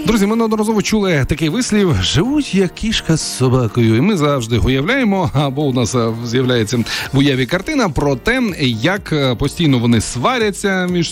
Друзі, ми неодноразово чули такий вислів: живуть як кішка з собакою. І ми завжди уявляємо, або у нас з'являється в уяві картина про те, як постійно вони сваряться між